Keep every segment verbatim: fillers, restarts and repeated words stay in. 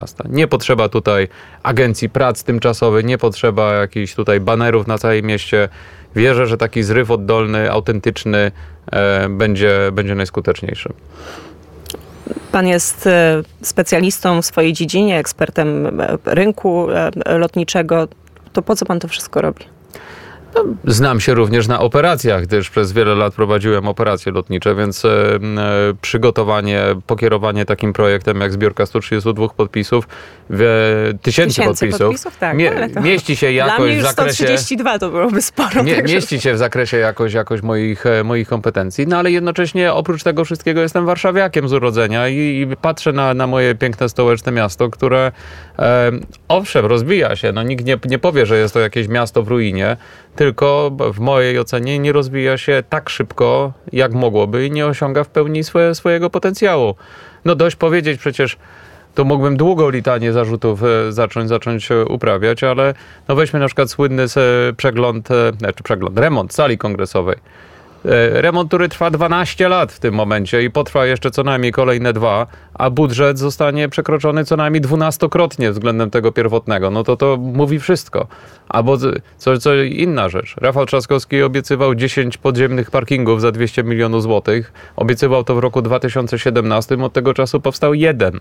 miasta. Nie potrzeba tutaj agencji prac tymczasowych, nie potrzeba jakichś tutaj banerów na całym mieście. Wierzę, że taki zryw oddolny, autentyczny e, będzie, będzie najskuteczniejszy. Pan jest specjalistą w swojej dziedzinie, ekspertem rynku lotniczego. To po co pan to wszystko robi? No, znam się również na operacjach, gdyż przez wiele lat prowadziłem operacje lotnicze, więc e, e, przygotowanie, pokierowanie takim projektem jak zbiórka stu trzydziestu dwóch podpisów, w, tysięcy, tysięcy podpisów, podpisów tak, mie, mieści się jakoś dla mnie już w zakresie... sto trzydzieści dwa to byłoby sporo. Mie, mieści się w zakresie jakoś, jakoś moich, moich kompetencji, no ale jednocześnie oprócz tego wszystkiego jestem warszawiakiem z urodzenia i, i patrzę na, na moje piękne stołeczne miasto, które e, owszem, rozwija się. No, nikt nie, nie powie, że jest to jakieś miasto w ruinie, tylko w mojej ocenie nie rozwija się tak szybko, jak mogłoby i nie osiąga w pełni swoje, swojego potencjału. No dość powiedzieć przecież, to mógłbym długo litanię zarzutów zacząć, zacząć uprawiać, ale no weźmy na przykład słynny przegląd, znaczy przegląd, remont sali kongresowej. Remont, który trwa dwanaście lat w tym momencie i potrwa jeszcze co najmniej kolejne dwa, a budżet zostanie przekroczony co najmniej dwunastokrotnie względem tego pierwotnego. No to to mówi wszystko. Albo co, co inna rzecz. Rafał Trzaskowski obiecywał dziesięć podziemnych parkingów za dwieście milionów złotych. Obiecywał to w roku dwa tysiące siedemnastym. Od tego czasu powstał jeden.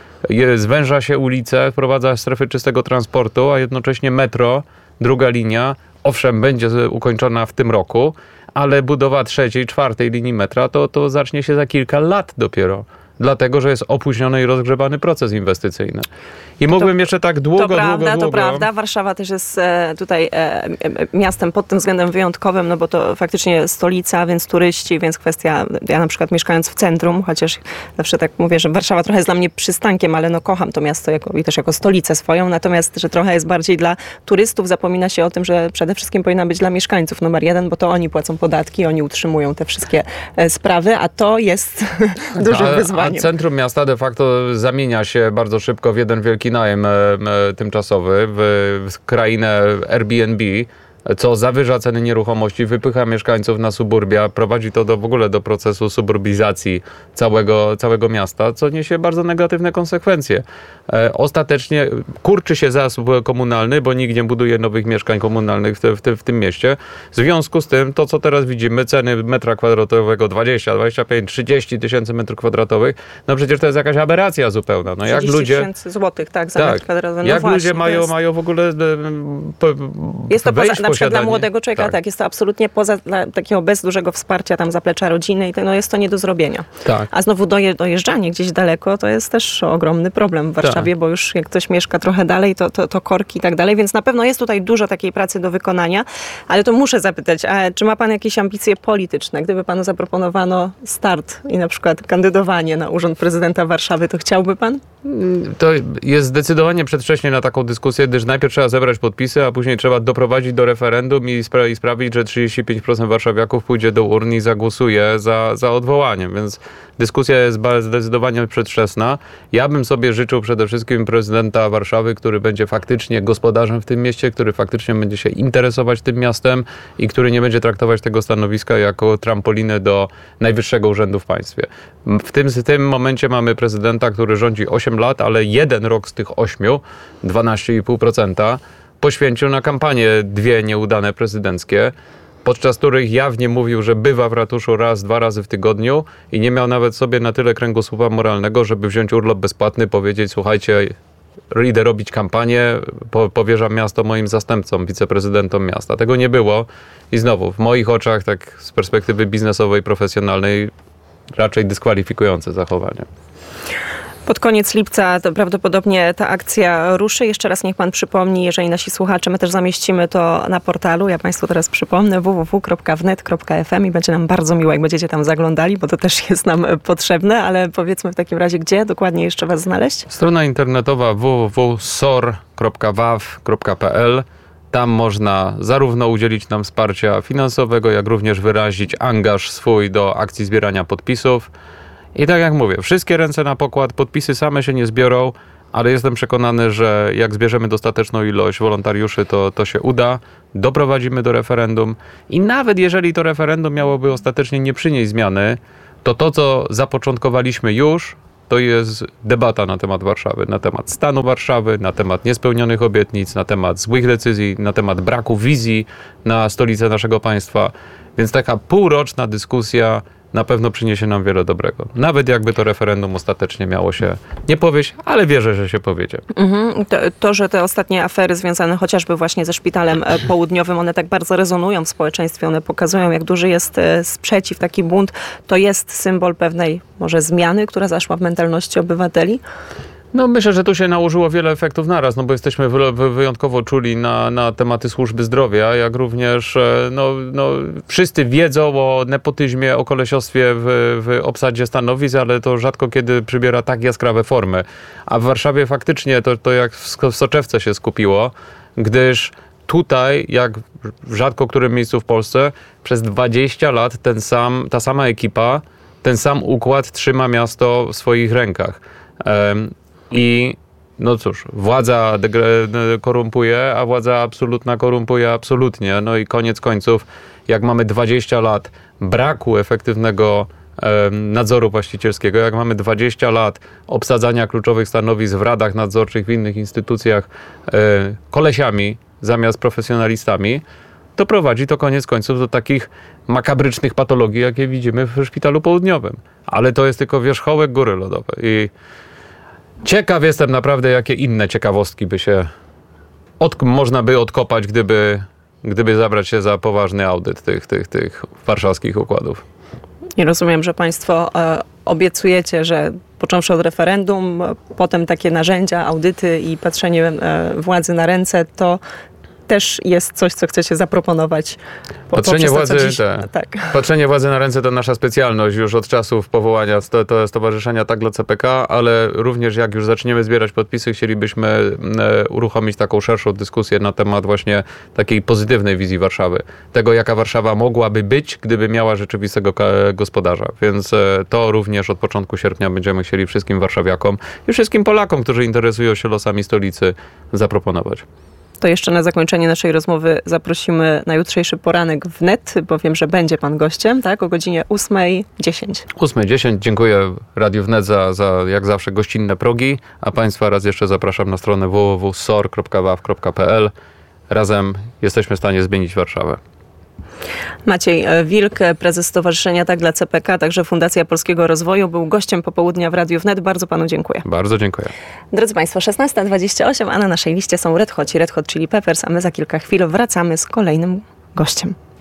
Zwęża się ulice, wprowadza strefy czystego transportu, a jednocześnie metro, druga linia, owszem, będzie ukończona w tym roku, ale budowa trzeciej, czwartej linii metra to, to zacznie się za kilka lat dopiero. Dlatego, że jest opóźniony i rozgrzebany proces inwestycyjny. I mógłbym to, jeszcze tak długo, to długo, prawda, długo... To prawda, Warszawa też jest e, tutaj e, miastem pod tym względem wyjątkowym, no bo to faktycznie stolica, więc turyści, więc kwestia, ja na przykład mieszkając w centrum, chociaż zawsze tak mówię, że Warszawa trochę jest dla mnie przystankiem, ale no kocham to miasto jako, i też jako stolicę swoją, natomiast, że trochę jest bardziej dla turystów, zapomina się o tym, że przede wszystkim powinna być dla mieszkańców numer jeden, bo to oni płacą podatki, oni utrzymują te wszystkie e, sprawy, a to jest dużym a, wyzwaniem. A centrum miasta de facto zamienia się bardzo szybko w jeden wielki najem e, e, tymczasowy, w, w krainę Airbnb, co zawyża ceny nieruchomości, wypycha mieszkańców na suburbia, prowadzi to do, w ogóle do procesu suburbizacji całego, całego miasta, co niesie bardzo negatywne konsekwencje. E, ostatecznie kurczy się zasób komunalny, bo nikt nie buduje nowych mieszkań komunalnych w, te, w, te, w tym mieście. W związku z tym, to co teraz widzimy, ceny metra kwadratowego dwadzieścia, dwadzieścia pięć, trzydzieści tysięcy metrów kwadratowych, no przecież to jest jakaś aberracja zupełna. No jak ludzie tysięcy złotych, tak, za tak, metr kwadratowy. No jak właśnie, ludzie mają, jest... mają w ogóle po, jest to poza, na przykład posiadanie. Dla młodego człowieka, tak. tak, jest to absolutnie poza dla takiego bez dużego wsparcia tam zaplecza rodziny i to, no jest to nie do zrobienia. Tak. A znowu doje, dojeżdżanie gdzieś daleko to jest też ogromny problem w Warszawie, tak. Bo już jak ktoś mieszka trochę dalej, to, to, to korki i tak dalej, więc na pewno jest tutaj dużo takiej pracy do wykonania, ale to muszę zapytać, a czy ma pan jakieś ambicje polityczne? Gdyby panu zaproponowano start i na przykład kandydowanie na urząd prezydenta Warszawy, to chciałby pan? To jest zdecydowanie przedwcześnie na taką dyskusję, gdyż najpierw trzeba zebrać podpisy, a później trzeba doprowadzić do referendum i, spra- i sprawić, że trzydzieści pięć procent warszawiaków pójdzie do urn i zagłosuje za, za odwołaniem, więc dyskusja jest zdecydowanie przedwczesna. Ja bym sobie życzył przede wszystkim prezydenta Warszawy, który będzie faktycznie gospodarzem w tym mieście, który faktycznie będzie się interesować tym miastem i który nie będzie traktować tego stanowiska jako trampolinę do najwyższego urzędu w państwie. W tym, w tym momencie mamy prezydenta, który rządzi osiem lat, ale jeden rok z tych ośmiu, dwanaście i pół procent, poświęcił na kampanię dwie nieudane prezydenckie, podczas których jawnie mówił, że bywa w ratuszu raz, dwa razy w tygodniu i nie miał nawet sobie na tyle kręgosłupa moralnego, żeby wziąć urlop bezpłatny, powiedzieć, słuchajcie, idę robić kampanię, po, powierzam miasto moim zastępcom, wiceprezydentom miasta. Tego nie było i znowu, w moich oczach, tak z perspektywy biznesowej, profesjonalnej, raczej dyskwalifikujące zachowanie. Pod koniec lipca to prawdopodobnie ta akcja ruszy. Jeszcze raz niech pan przypomni, jeżeli nasi słuchacze, my też zamieścimy to na portalu. Ja państwu teraz przypomnę w w w kropka wnet kropka f m i będzie nam bardzo miło, jak będziecie tam zaglądali, bo to też jest nam potrzebne, ale powiedzmy w takim razie, gdzie dokładnie jeszcze was znaleźć? Strona internetowa w w w kropka s o r kropka w a w kropka p l. Tam można zarówno udzielić nam wsparcia finansowego, jak również wyrazić angaż swój do akcji zbierania podpisów. I tak jak mówię, wszystkie ręce na pokład, podpisy same się nie zbiorą, ale jestem przekonany, że jak zbierzemy dostateczną ilość wolontariuszy, to, to się uda, doprowadzimy do referendum i nawet jeżeli to referendum miałoby ostatecznie nie przynieść zmiany, to to, co zapoczątkowaliśmy już, to jest debata na temat Warszawy, na temat stanu Warszawy, na temat niespełnionych obietnic, na temat złych decyzji, na temat braku wizji na stolicę naszego państwa. Więc taka półroczna dyskusja na pewno przyniesie nam wiele dobrego. Nawet jakby to referendum ostatecznie miało się nie powieść, ale wierzę, że się powiedzie. Mhm. To, to, że te ostatnie afery związane chociażby właśnie ze Szpitalem Południowym, one tak bardzo rezonują w społeczeństwie, one pokazują, jak duży jest sprzeciw, taki bunt, to jest symbol pewnej może zmiany, która zaszła w mentalności obywateli? No myślę, że tu się nałożyło wiele efektów naraz, no bo jesteśmy wy, wy, wyjątkowo czuli na, na tematy służby zdrowia, jak również no, no, wszyscy wiedzą o nepotyzmie, o kolesiostwie w, w obsadzie stanowisk, ale to rzadko kiedy przybiera tak jaskrawe formy. A w Warszawie faktycznie to, to jak w, w soczewce się skupiło, gdyż tutaj, jak w rzadko którym miejscu w Polsce, przez dwadzieścia lat ten sam, ta sama ekipa, ten sam układ trzyma miasto w swoich rękach. Um, I no cóż, władza korumpuje, a władza absolutna korumpuje absolutnie. No i koniec końców, jak mamy dwadzieścia lat braku efektywnego e, nadzoru właścicielskiego, jak mamy dwadzieścia lat obsadzania kluczowych stanowisk w radach nadzorczych, w innych instytucjach e, kolesiami zamiast profesjonalistami, to prowadzi to koniec końców do takich makabrycznych patologii, jakie widzimy w Szpitalu Południowym. Ale to jest tylko wierzchołek góry lodowej. I ciekaw jestem naprawdę, jakie inne ciekawostki by się od, można by odkopać, gdyby, gdyby zabrać się za poważny audyt tych, tych, tych warszawskich układów. I rozumiem, że państwo e, obiecujecie, że począwszy od referendum, potem takie narzędzia, audyty i patrzenie e, władzy na ręce, to też jest coś, co chcecie zaproponować. Po, patrzenie, władzy, to, dziś, te, tak. patrzenie władzy na ręce to nasza specjalność już od czasów powołania to, to Stowarzyszenia Tak dla C P K, ale również jak już zaczniemy zbierać podpisy, chcielibyśmy e, uruchomić taką szerszą dyskusję na temat właśnie takiej pozytywnej wizji Warszawy. Tego, jaka Warszawa mogłaby być, gdyby miała rzeczywistego gospodarza. Więc e, to również od początku sierpnia będziemy chcieli wszystkim warszawiakom i wszystkim Polakom, którzy interesują się losami stolicy, zaproponować. To jeszcze na zakończenie naszej rozmowy zaprosimy na jutrzejszy poranek w N E T, bo wiem, że będzie pan gościem, tak? O godzinie ósmej dziesięć. ósmej dziesięć. Dziękuję Radiu W N E T za, za jak zawsze gościnne progi, a państwa raz jeszcze zapraszam na stronę w w w kropka s o r kropka waw kropka p l. Razem jesteśmy w stanie zmienić Warszawę. Maciej Wilk, prezes Stowarzyszenia Tak dla C P K, także Fundacja Polskiego Rozwoju, był gościem popołudnia w Radiu W N E T. Bardzo panu dziękuję. Bardzo dziękuję. Drodzy państwo, szesnasta dwadzieścia osiem, a na naszej liście są Red Hot i Red Hot Chili Peppers, a my za kilka chwil wracamy z kolejnym gościem.